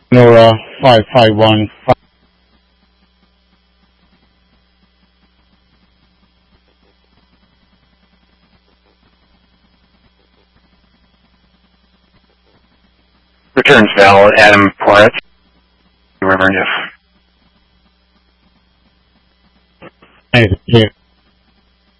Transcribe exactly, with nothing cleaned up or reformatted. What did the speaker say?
Nora five five one. Returns valid. Adam Porret. River F. Hey,